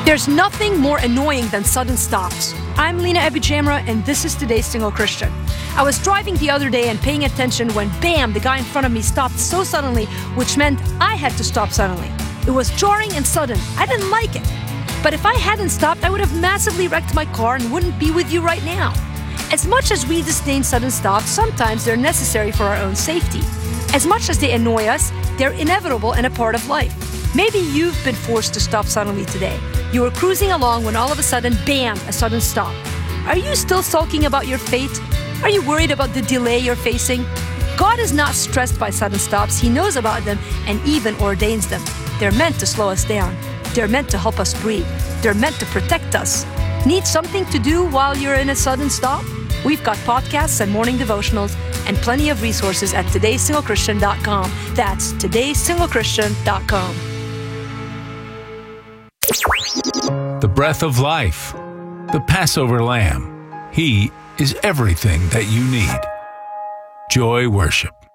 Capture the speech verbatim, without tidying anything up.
There's nothing more annoying than sudden stops. I'm Lena Abujamra, and this is Today's Single Christian. I was driving the other day and paying attention when, bam, the guy in front of me stopped so suddenly, which meant I had to stop suddenly. It was jarring and sudden. I didn't like it. But if I hadn't stopped, I would have massively wrecked my car and wouldn't be with you right now. As much as we disdain sudden stops, sometimes they're necessary for our own safety. As much as they annoy us, they're inevitable and a part of life. Maybe you've been forced to stop suddenly today. You were cruising along when all of a sudden, bam, a sudden stop. Are you still sulking about your fate? Are you worried about the delay you're facing? God is not stressed by sudden stops. He knows about them and even ordains them. They're meant to slow us down. They're meant to help us breathe. They're meant to protect us. Need something to do while you're in a sudden stop? We've got podcasts and morning devotionals and plenty of resources at todays single christian dot com. That's todays single christian dot com. The breath of life, the Passover Lamb. He is everything that you need. Joy Worship.